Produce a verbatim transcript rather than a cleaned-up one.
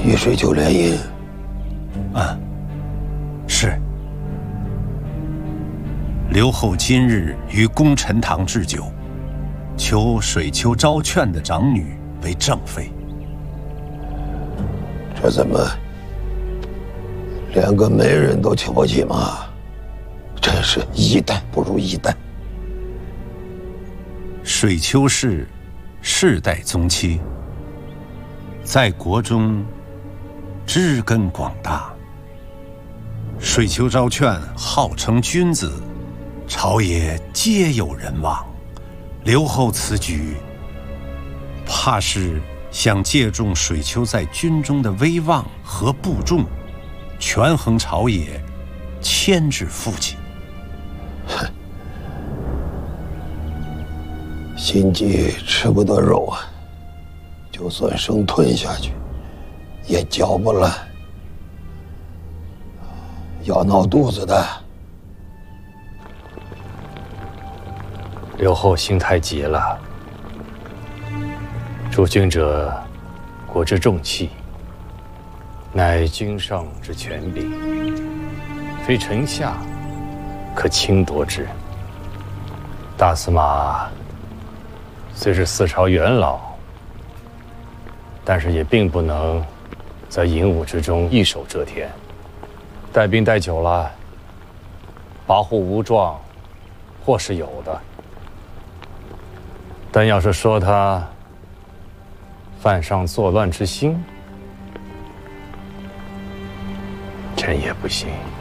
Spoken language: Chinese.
与水丘联姻。 啊，是。刘后今日于功臣堂置酒，求水丘昭劝的长女为正妃。 这怎么连个媒人都请不起吗？真是一代不如一代。 水丘氏世代宗戚，在国中知根广大。水丘昭劝号称君子，朝野皆有人望。刘后此举，怕是想借重水丘在军中的威望和部众，权衡朝野，牵制父亲。 哼，心急吃不得肉啊，就算生吞下去，也嚼不烂。要闹肚子的。 刘后心太急了。主君者，国之重器，乃君上之权柄，非臣下可轻夺之。大司马虽是四朝元老，但是也并不能在营伍之中一手遮天。带兵带久了，跋扈无状，或是有的。但要是说他犯上作乱之心，臣也不信。